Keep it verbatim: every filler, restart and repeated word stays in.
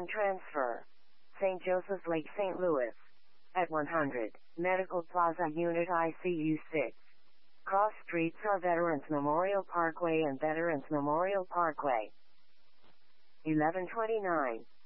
one transfer. Saint Joseph's Lake, Saint Louis. At one hundred, Medical Plaza Unit I C U six. Cross streets are Veterans Memorial Parkway and Veterans Memorial Parkway. eleven twenty-nine.